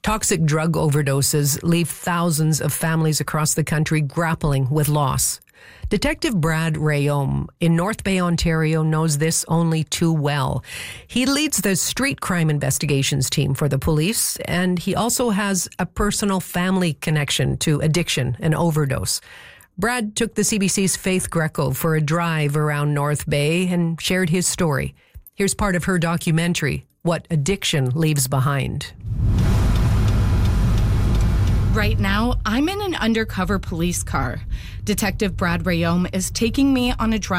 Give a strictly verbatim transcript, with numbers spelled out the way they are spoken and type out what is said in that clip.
Toxic drug overdoses leave thousands of families across the country grappling with loss. Detective Brad Rayom in North Bay, Ontario, knows this only too well. He leads the street crime investigations team for the police, and he also has a personal family connection to addiction and overdose. Brad took the C B C's Faith Greco for a drive around North Bay and shared his story. Here's part of her documentary, What Addiction Leaves Behind. Right now, I'm in an undercover police car. Detective Brad Rayom is taking me on a drive